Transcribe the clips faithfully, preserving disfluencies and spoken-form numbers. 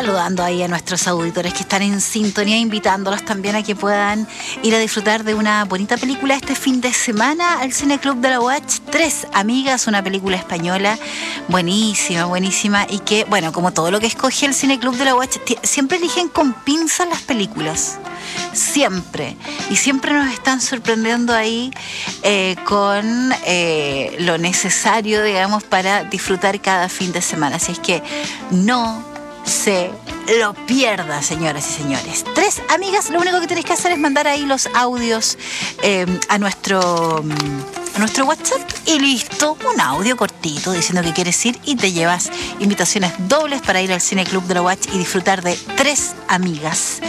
saludando ahí a nuestros auditores que están en sintonía, invitándolos también a que puedan ir a disfrutar de una bonita película este fin de semana al Cine Club de la U A Ch. Tres Amigas, una película española buenísima, buenísima, y que, bueno, como todo lo que escoge el Cine Club de la U A Ch, t- siempre eligen con pinzas las películas. Siempre. Y siempre nos están sorprendiendo ahí eh, con eh, lo necesario, digamos, para disfrutar cada fin de semana. Así es que no se lo pierda, señoras y señores. Tres Amigas, lo único que tenéis que hacer es mandar ahí los audios eh, a nuestro... a nuestro WhatsApp y listo, un audio cortito diciendo que quieres ir y te llevas invitaciones dobles para ir al Cine Club de la U A Ch y disfrutar de Tres Amigas.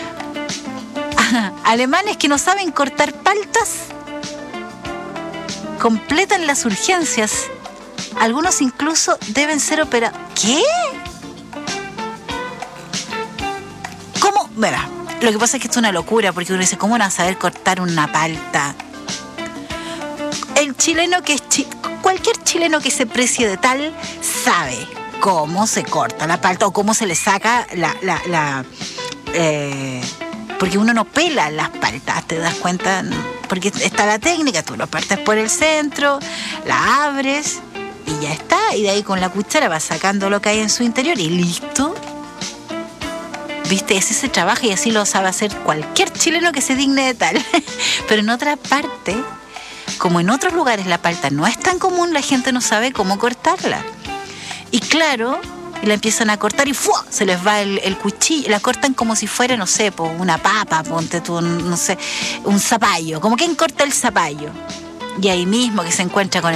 Alemanes que no saben cortar paltas completan las urgencias. Algunos incluso deben ser operados. ¿Qué? ¿Cómo? Verá, lo que pasa es que esto es una locura, porque uno dice, ¿cómo no vas a saber cortar una palta? El chileno que es chi- cualquier chileno que se precie de tal sabe cómo se corta la palta o cómo se le saca la, la, la eh, porque uno no pela las paltas, ¿te das cuenta? Porque está la técnica, tú lo partes por el centro, la abres y ya está, y de ahí con la cuchara vas sacando lo que hay en su interior y listo. ¿Viste? Ese se trabaja y así lo sabe hacer cualquier chileno que se digne de tal. Pero en otra parte, como en otros lugares la palta no es tan común, la gente no sabe cómo cortarla. Y claro, la empiezan a cortar y ¡fua! Se les va el, el cuchillo. La cortan como si fuera, no sé, po, una papa, ponte tú, no sé, un zapallo. Como quien corta el zapallo. Y ahí mismo que se encuentra con